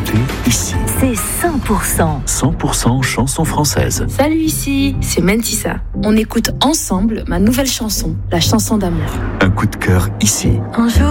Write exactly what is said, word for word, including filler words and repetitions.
écoutez ici. C'est cent pour cent. cent pour cent chansons françaises. Salut, ici, c'est Mentissa. On écoute ensemble ma nouvelle chanson, la chanson d'amour. Un coup de cœur ici. Un jour